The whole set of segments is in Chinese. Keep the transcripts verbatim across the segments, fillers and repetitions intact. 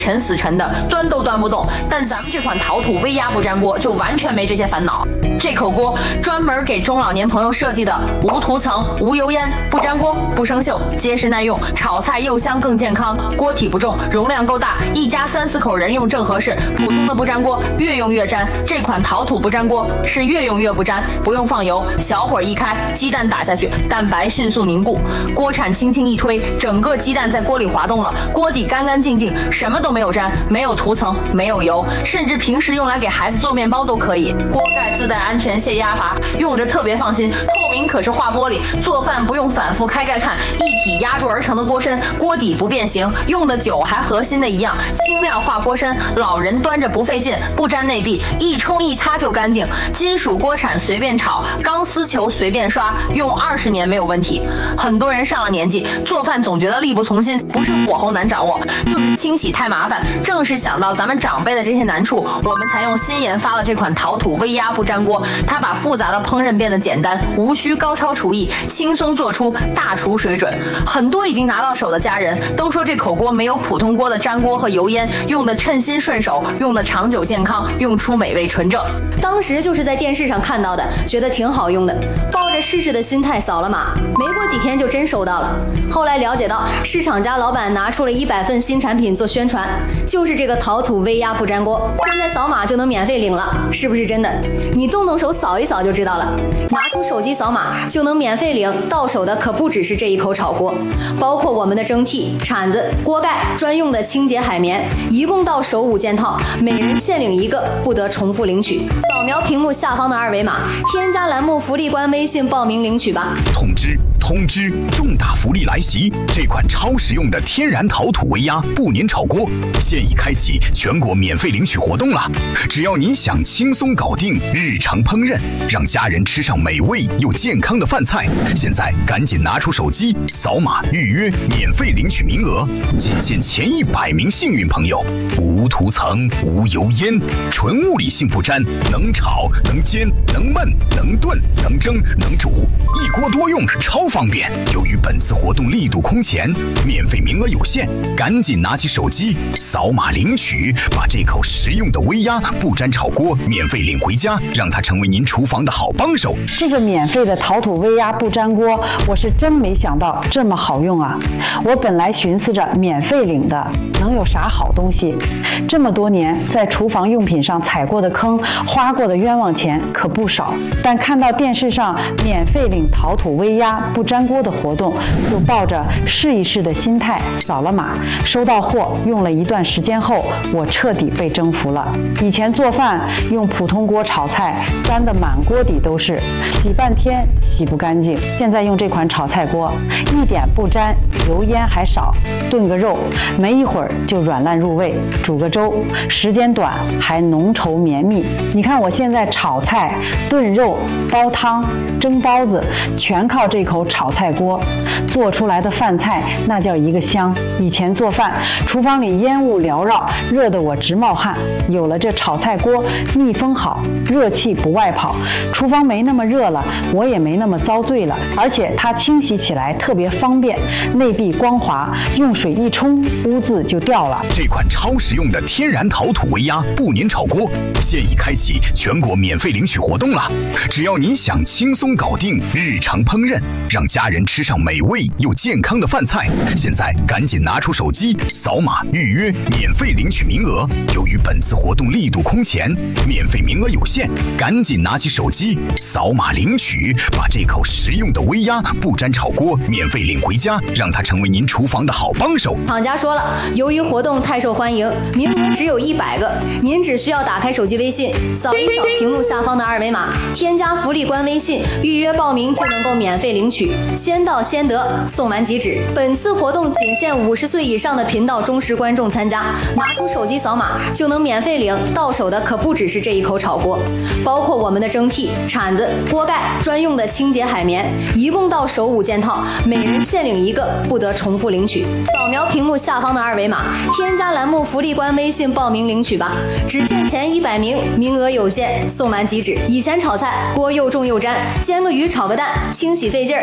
沉死沉的，端都端不动。但咱们这款陶土微压不粘锅就完全没这些烦恼。这口锅专门给中老年朋友设计的，无涂层、无油烟，不粘锅、不生锈，结实耐用，炒菜又香更健康。锅体不重，容量够大，一家三四口人用正合适。普通的不粘锅越用越粘，这款陶土不粘锅是越用越不粘，不用放油，小火一开，鸡蛋打下去，蛋白迅速凝固，锅铲轻轻一推，整个鸡蛋在锅里滑动了，锅底干干净净，什么都没有粘，没有涂层，没有油，甚至平时用来给孩子做面包都可以。锅盖自带安全泄压阀，用着特别放心。透明可视化玻璃，做饭不用反复开盖看，一体压铸而成的锅身，锅底不变形，用的久还和新的一样。轻量化锅身，老人端着不费劲，不粘内壁，一冲一擦就干净。金属锅铲随便炒，钢丝球随便刷，用二十年没有问题。很多人上了年纪，做饭总觉得力不从心，不是火候难掌握，就是清洗太麻烦。正是想到咱们长辈的这些难处，我们才用新研发了这款陶土微压不粘锅。它把复杂的烹饪变得简单，无需高超厨艺，轻松做出大厨水准。很多已经拿到手的家人都说，这口锅没有普通锅的粘锅和油烟，用的称心顺手，用的长久健康，用出美味纯正。 当时就是在电视上看到的，觉得挺好用的，抱着试试的心态扫了码，没过几天就真收到了。后来了解到，市场家老板拿出了一百份新产品做宣传，就是这个陶土微压不粘锅，现在扫码就能免费领了，是不是真的？你动动手扫一扫就知道了。拿出手机扫码就能免费领，到手的可不只是这一口炒锅，包括我们的蒸屉、铲子、锅盖、专用的清洁海绵，一共到手五件套，每人限领一个，不得重复领取。扫描屏幕下方的二维码，添加栏目福利官微信报名领取吧。 通知通知，重大福利来袭！这款超实用的天然陶土微压不粘炒锅现已开启全国免费领取活动了。只要您想轻松搞定日常烹饪，让家人吃上美味又健康的饭菜，现在赶紧拿出手机扫码预约，免费领取名额，仅限前一百名幸运朋友。无涂层、无油烟，纯物理性不粘，能炒、能煎、能焖、能炖、能蒸、能煮，一锅多用，超方便。由于本次活动力度空前，免费名额有限，赶紧拿起手机扫码领取，把这口实用的微压不粘炒锅免费领回家，让它成为您厨房的好帮手。 这个免费的陶土微压不粘锅，我是真没想到这么好用啊！我本来寻思着免费领的能有啥好东西，这么多年在厨房用品上踩过的坑，花过的冤枉钱可不少，但看到电视上免费领陶土微压不粘锅的活动，就抱着试一试的心态扫了码，收到货用了一段时间后，我彻底被征服了。以前做饭用普通锅炒菜，粘得满锅底都是，洗半天洗不干净。现在用这款炒菜锅，一点不粘，油烟还少，炖个肉没一会儿就软烂入味，煮个粥时间短还浓稠绵密。你看我现在炒菜、炖肉、煲汤、蒸包子，全靠这口炒菜锅做出来的饭菜，那叫一个香。以前做饭厨房里烟雾缭绕，热得我直冒汗，有了这炒菜锅，密封好，热气不外跑，厨房没那么热了，我也没那么遭罪了。而且它清洗起来特别方便，内壁光滑，用水一冲污渍就掉了。 这款超实用的天然陶土微压不粘炒锅现已开启全国免费领取活动了。只要您想轻松搞定日常烹饪，让家人吃上美味又健康的饭菜，现在赶紧拿出手机扫码预约，免费领取名额。由于本次活动力度空前，免费名额有限，赶紧拿起手机扫码领取，把这口实用的微压不粘炒锅免费领回家，让它成为您厨房的好帮手。 厂家说了，由于活动太受欢迎，名额只有一百个，您只需要打开手机微信，扫一扫屏幕下方的二维码，添加福利官微信预约报名，就能够免费领取，先到先得，送完即止。本次活动仅限五十岁以上的频道忠实观众参加，拿出手机扫码就能免费领，到手的可不只是这一口炒锅，包括我们的蒸屉、铲子、锅盖、专用的清洁海绵，一共到手五件套，每人限领一个，不得重复领取。扫描屏幕下方的二维码，添加栏目福利官微信报名领取吧，只限前一百名，名额有限，送完即止。以前炒菜锅又重又粘，煎个鱼炒个蛋清洗费劲儿，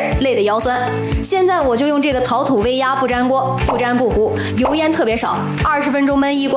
累得腰酸。现在我就用这个陶土微压不粘锅，不粘不糊，油烟特别少，二十分钟焖一锅。